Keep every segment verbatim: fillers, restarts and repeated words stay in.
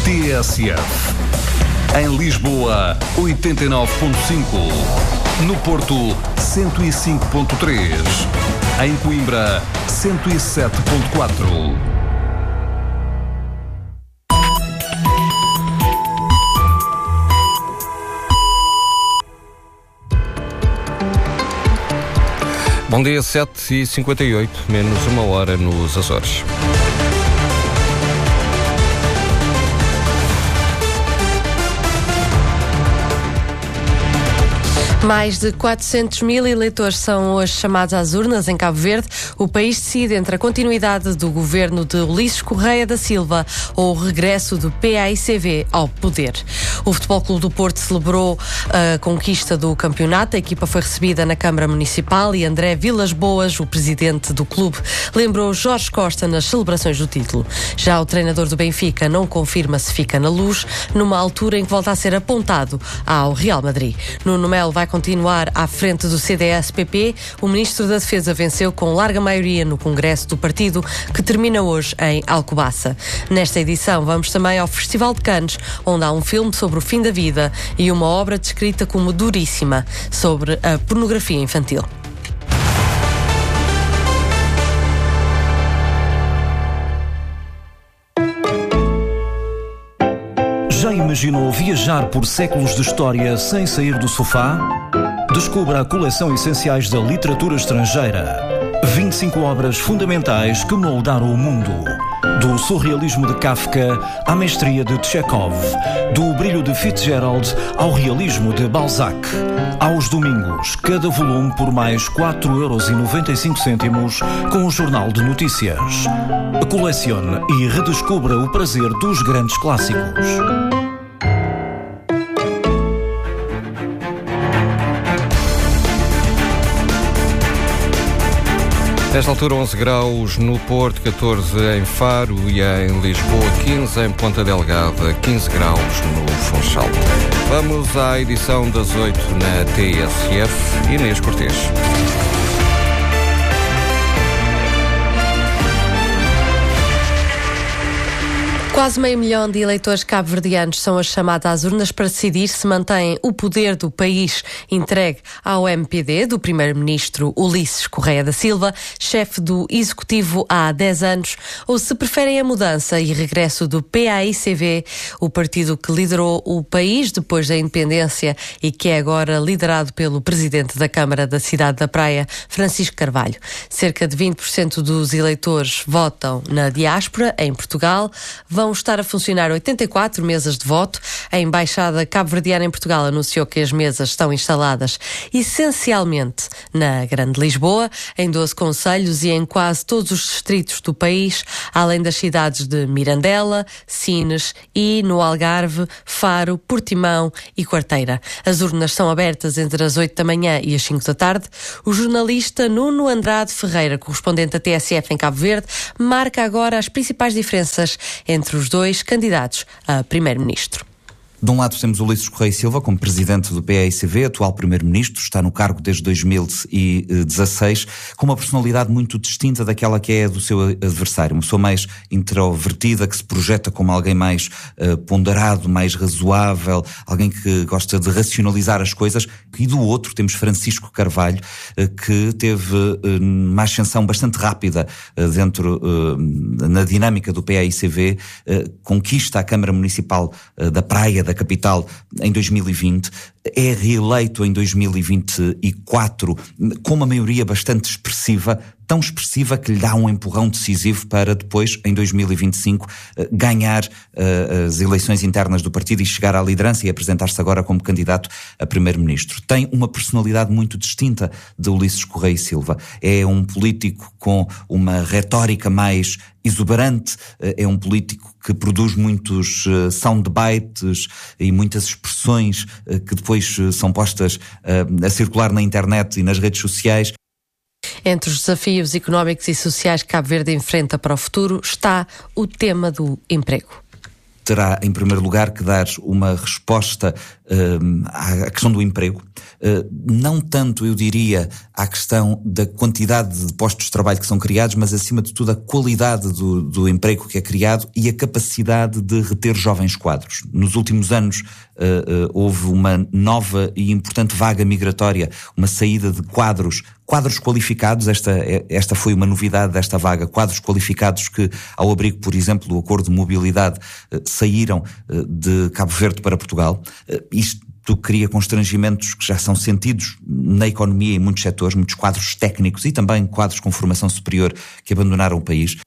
T S F. Em Lisboa, oitenta e nove ponto cinco. No Porto, cento e cinco ponto três. Em Coimbra, cento e sete ponto quatro. Bom dia, sete e cinquenta e oito, menos uma hora nos Açores. Mais de quatrocentos mil eleitores são hoje chamados às urnas em Cabo Verde. O país decide entre a continuidade do governo de Ulisses Correia da Silva ou o regresso do P A I C V ao poder. O Futebol Clube do Porto celebrou a conquista do campeonato. A equipa foi recebida na Câmara Municipal e André Vilas Boas, o presidente do clube, lembrou Jorge Costa nas celebrações do título. Já o treinador do Benfica não confirma se fica na Luz, numa altura em que volta a ser apontado ao Real Madrid. Nuno Melo vai continuar à frente do C D S P P. O Ministro da Defesa venceu com larga maioria no Congresso do partido, que termina hoje em Alcobaça. Nesta edição vamos também ao Festival de Cannes, onde há um filme sobre o fim da vida e uma obra descrita como duríssima sobre a pornografia infantil. Já imaginou viajar por séculos de história sem sair do sofá? Descubra a coleção Essenciais da Literatura Estrangeira. vinte e cinco obras fundamentais que moldaram o mundo. Do surrealismo de Kafka à mestria de Chekhov. Do brilho de Fitzgerald ao realismo de Balzac. Aos domingos, cada volume por mais quatro euros e noventa e cinco cêntimos com o Jornal de Notícias. Colecione e redescubra o prazer dos grandes clássicos. Nesta altura, onze graus no Porto, catorze em Faro e em Lisboa, quinze em Ponta Delgada, quinze graus no Funchal. Vamos à edição das oito na T S F. Inês Cortês. Quase meio milhão de eleitores cabo-verdianos são hoje chamados às urnas para decidir se mantêm o poder do país entregue ao M P D, do primeiro-ministro Ulisses Correia da Silva, chefe do Executivo há dez anos, ou se preferem a mudança e regresso do P A I C V, o partido que liderou o país depois da independência e que é agora liderado pelo presidente da Câmara da Cidade da Praia, Francisco Carvalho. Cerca de vinte por cento dos eleitores votam na diáspora, em Portugal. Vão estar a funcionar oitenta e quatro mesas de voto. A Embaixada Cabo-Verdiana em Portugal anunciou que as mesas estão instaladas essencialmente na Grande Lisboa, em doze concelhos e em quase todos os distritos do país, além das cidades de Mirandela, Sines e, no Algarve, Faro, Portimão e Quarteira. As urnas são abertas entre as oito da manhã e as cinco da tarde. O jornalista Nuno Andrade Ferreira, correspondente da T S F em Cabo Verde, marca agora as principais diferenças entre os dois candidatos a primeiro-ministro. De um lado temos Ulisses Correia Silva como presidente do P A I C V, atual primeiro-ministro, está no cargo desde dois mil e dezasseis, com uma personalidade muito distinta daquela que é a do seu adversário, uma pessoa mais introvertida, que se projeta como alguém mais uh, ponderado, mais razoável, alguém que gosta de racionalizar as coisas. E do outro temos Francisco Carvalho, uh, que teve uh, uma ascensão bastante rápida uh, dentro, uh, na dinâmica do P A I C V, uh, conquista a Câmara Municipal uh, da Praia, da capital, em dois mil e vinte, é reeleito em dois mil e vinte e quatro com uma maioria bastante expressiva, tão expressiva que lhe dá um empurrão decisivo para depois, em dois mil e vinte e cinco, ganhar uh, as eleições internas do partido e chegar à liderança e apresentar-se agora como candidato a primeiro-ministro. Tem uma personalidade muito distinta de Ulisses Correia Silva. É um político com uma retórica mais exuberante, é um político que produz muitos uh, soundbites e muitas expressões uh, que depois uh, são postas uh, a circular na internet e nas redes sociais. Entre os desafios económicos e sociais que Cabo Verde enfrenta para o futuro está o tema do emprego. terá, em primeiro lugar, que dar uma resposta uh, à questão do emprego. Uh, não tanto, eu diria, à questão da quantidade de postos de trabalho que são criados, mas, acima de tudo, a qualidade do, do emprego que é criado e a capacidade de reter jovens quadros. Nos últimos anos uh, uh, houve uma nova e importante vaga migratória, uma saída de quadros, quadros qualificados. Esta, esta foi uma novidade desta vaga, quadros qualificados que, ao abrigo, por exemplo, do Acordo de Mobilidade, uh, saíram uh, de Cabo Verde para Portugal. Uh, isto cria constrangimentos que já são sentidos na economia em muitos setores, muitos quadros técnicos e também quadros com formação superior que abandonaram o país.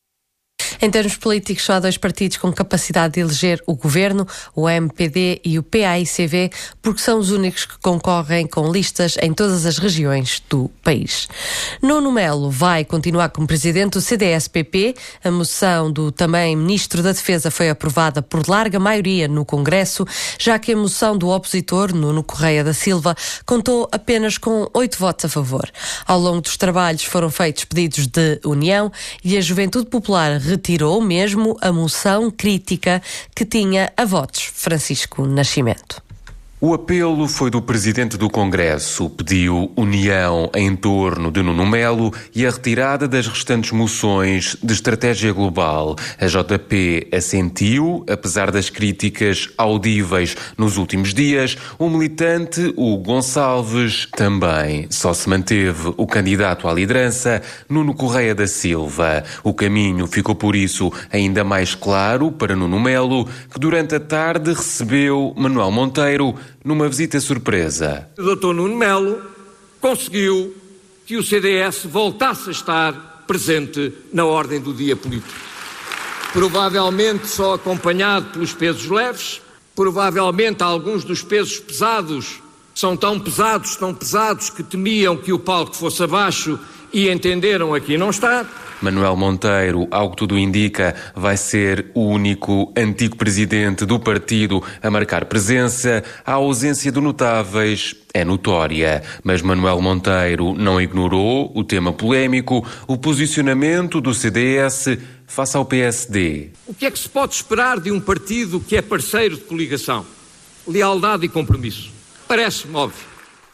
Em termos políticos, só há dois partidos com capacidade de eleger o governo, o M P D e o P A I C V, porque são os únicos que concorrem com listas em todas as regiões do país. Nuno Melo vai continuar como presidente do C D S P P. A moção do também ministro da Defesa foi aprovada por larga maioria no Congresso, já que a moção do opositor, Nuno Correia da Silva, contou apenas com oito votos a favor. Ao longo dos trabalhos foram feitos pedidos de união e a Juventude Popular retirou mesmo a moção crítica que tinha a votos Francisco Nascimento. O apelo foi do Presidente do Congresso, pediu união em torno de Nuno Melo e a retirada das restantes moções de estratégia global. A J P assentiu, apesar das críticas audíveis nos últimos dias. O militante Hugo Gonçalves também. Só se manteve o candidato à liderança, Nuno Correia da Silva. O caminho ficou por isso ainda mais claro para Nuno Melo, que durante a tarde recebeu Manuel Monteiro numa visita surpresa. O doutor Nuno Melo conseguiu que o C D S voltasse a estar presente na ordem do dia político. Provavelmente só acompanhado pelos pesos leves, provavelmente alguns dos pesos pesados são tão pesados, tão pesados que temiam que o palco fosse abaixo e entenderam aqui não estar. Manuel Monteiro, ao que tudo indica, vai ser o único antigo presidente do partido a marcar presença. A ausência de notáveis é notória, mas Manuel Monteiro não ignorou o tema polémico, o posicionamento do C D S face ao P S D. O que é que se pode esperar de um partido que é parceiro de coligação? Lealdade e compromisso. Parece-me óbvio.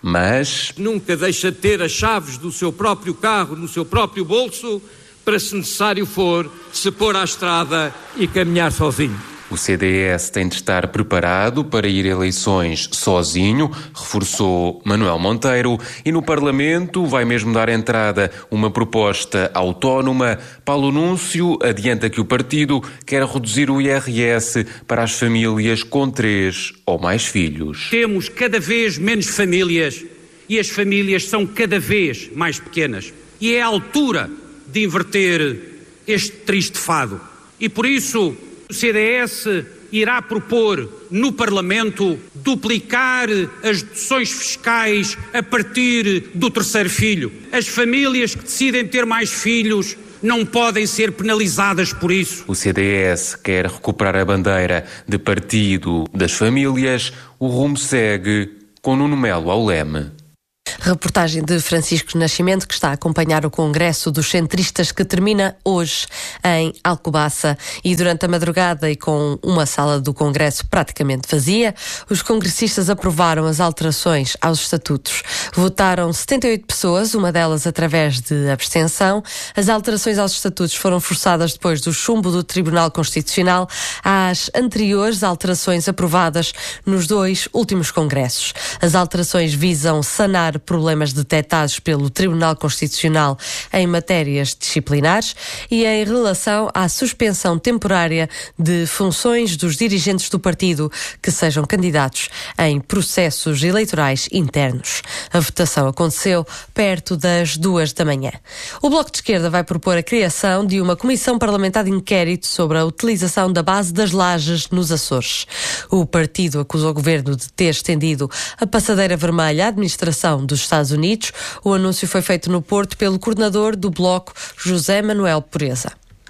Mas nunca deixa de ter as chaves do seu próprio carro no seu próprio bolso para, se necessário for, se pôr à estrada e caminhar sozinho. O C D S tem de estar preparado para ir a eleições sozinho, reforçou Manuel Monteiro, e no Parlamento vai mesmo dar entrada uma proposta autónoma. Paulo Núncio adianta que o partido quer reduzir o I R S para as famílias com três ou mais filhos. Temos cada vez menos famílias e as famílias são cada vez mais pequenas. E é a altura de inverter este triste fado. E por isso o C D S irá propor no Parlamento duplicar as deduções fiscais a partir do terceiro filho. As famílias que decidem ter mais filhos não podem ser penalizadas por isso. O C D S quer recuperar a bandeira de partido das famílias. O rumo segue com Nuno Melo ao leme. Reportagem de Francisco Nascimento, que está a acompanhar o Congresso dos Centristas, que termina hoje em Alcobaça. E durante a madrugada, e com uma sala do Congresso praticamente vazia, os congressistas aprovaram as alterações aos estatutos. Votaram setenta e oito pessoas, uma delas através de abstenção. As alterações aos estatutos foram forçadas depois do chumbo do Tribunal Constitucional às anteriores alterações aprovadas nos dois últimos congressos. As alterações visam sanar problemas detectados pelo Tribunal Constitucional em matérias disciplinares e em relação à suspensão temporária de funções dos dirigentes do partido que sejam candidatos em processos eleitorais internos. A votação aconteceu perto das duas da manhã. O Bloco de Esquerda vai propor a criação de uma comissão parlamentar de inquérito sobre a utilização da base das lajes nos Açores. O partido acusa o governo de ter estendido a passadeira vermelha à administração dos Estados Unidos. O anúncio foi feito no Porto pelo coordenador do Bloco, José Manuel Pureza.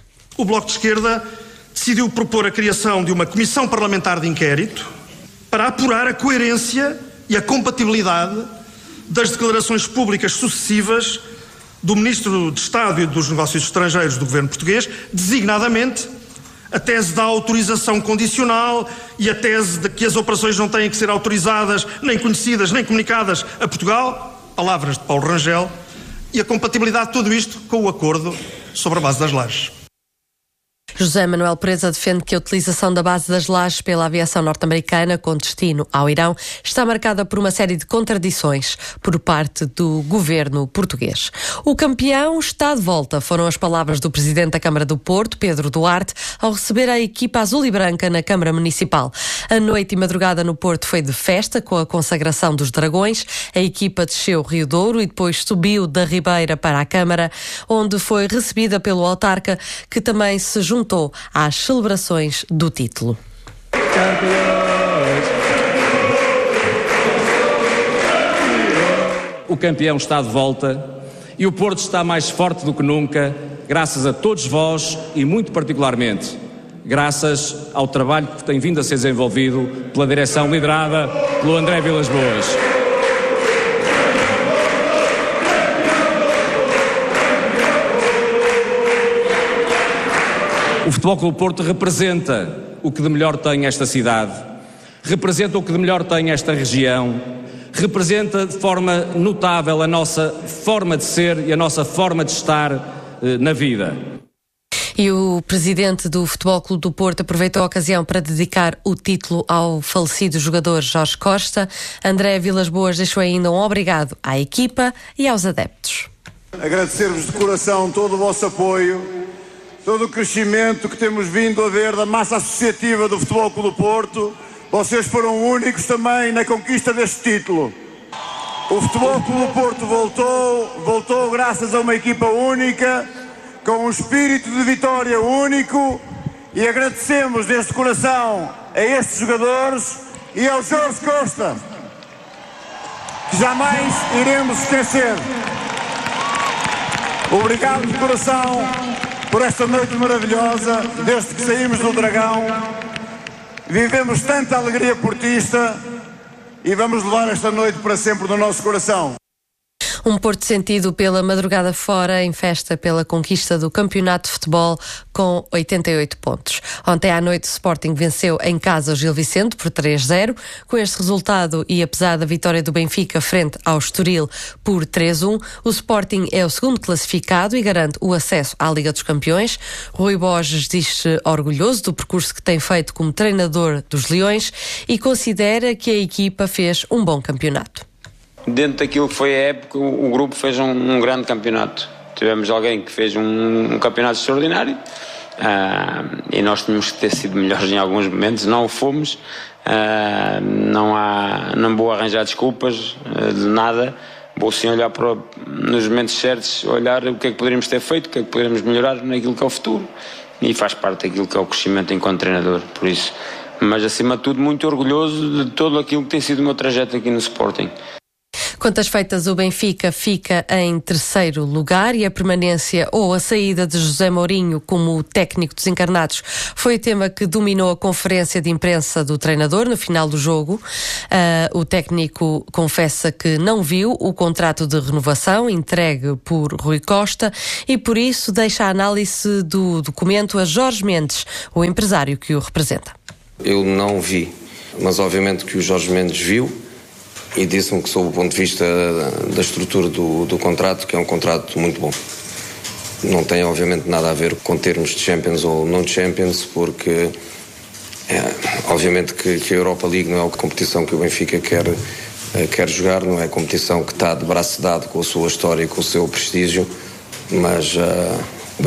O Bloco de Esquerda decidiu propor a criação de uma comissão parlamentar de inquérito para apurar a coerência e a compatibilidade das declarações públicas sucessivas do Ministro de Estado e dos Negócios Estrangeiros do Governo Português, designadamente a tese da autorização condicional e a tese de que as operações não têm que ser autorizadas, nem conhecidas, nem comunicadas a Portugal, palavras de Paulo Rangel, e a compatibilidade de tudo isto com o acordo sobre a base das lajes. José Manuel Pereza defende que a utilização da base das lajes pela aviação norte-americana com destino ao Irão está marcada por uma série de contradições por parte do governo português. O campeão está de volta, foram as palavras do presidente da Câmara do Porto, Pedro Duarte, ao receber a equipa azul e branca na Câmara Municipal. A noite e madrugada no Porto foi de festa com a consagração dos Dragões. A equipa desceu o Rio Douro e depois subiu da Ribeira para a Câmara, onde foi recebida pelo autarca, que também se juntou às celebrações do título. O campeão está de volta e o Porto está mais forte do que nunca, graças a todos vós e muito particularmente graças ao trabalho que tem vindo a ser desenvolvido pela direção liderada pelo André Vilas-Boas. O Futebol Clube Porto representa o que de melhor tem esta cidade, representa o que de melhor tem esta região, representa de forma notável a nossa forma de ser e a nossa forma de estar eh, na vida. E o presidente do Futebol Clube do Porto aproveitou a ocasião para dedicar o título ao falecido jogador Jorge Costa. André Vilas-Boas deixou ainda um obrigado à equipa e aos adeptos. Agradecer-vos de coração todo o vosso apoio, todo o crescimento que temos vindo a ver da massa associativa do Futebol Clube do Porto. Vocês foram únicos também na conquista deste título. O Futebol Clube do Porto voltou, voltou graças a uma equipa única, com um espírito de vitória único, e agradecemos deste coração a estes jogadores e ao Jorge Costa, que jamais iremos esquecer. Obrigado de coração por esta noite maravilhosa, desde que saímos do Dragão. Vivemos tanta alegria portista e vamos levar esta noite para sempre no nosso coração. Um Porto sentido pela madrugada fora, em festa pela conquista do campeonato de futebol com oitenta e oito pontos. Ontem à noite o Sporting venceu em casa o Gil Vicente por três a zero. Com este resultado e apesar da vitória do Benfica frente ao Estoril por três a um, o Sporting é o segundo classificado e garante o acesso à Liga dos Campeões. Rui Borges diz-se orgulhoso do percurso que tem feito como treinador dos Leões e considera que a equipa fez um bom campeonato. Dentro daquilo que foi a época, o grupo fez um, um grande campeonato. Tivemos alguém que fez um, um campeonato extraordinário uh, e nós tínhamos que ter sido melhores em alguns momentos, não o fomos. Uh, não há, não vou arranjar desculpas uh, de nada, vou sim olhar para, nos momentos certos, olhar o que é que poderíamos ter feito, o que é que poderíamos melhorar naquilo que é o futuro, e faz parte daquilo que é o crescimento enquanto treinador, por isso. Mas acima de tudo muito orgulhoso de todo aquilo que tem sido o meu trajeto aqui no Sporting. Contas feitas, o Benfica fica em terceiro lugar e a permanência ou a saída de José Mourinho como técnico dos encarnados foi o tema que dominou a conferência de imprensa do treinador no final do jogo. Uh, o técnico confessa que não viu o contrato de renovação entregue por Rui Costa e por isso deixa a análise do documento a Jorge Mendes, o empresário que o representa. Eu não vi, mas obviamente que o Jorge Mendes viu e disse-me que, sob o ponto de vista da estrutura do, do contrato, que é um contrato muito bom. Não tem obviamente nada a ver com termos de Champions ou não de Champions, porque é, obviamente que, que a Europa League não é a competição que o Benfica quer, quer jogar, não é a competição que está de braço dado com a sua história e com o seu prestígio, mas uh,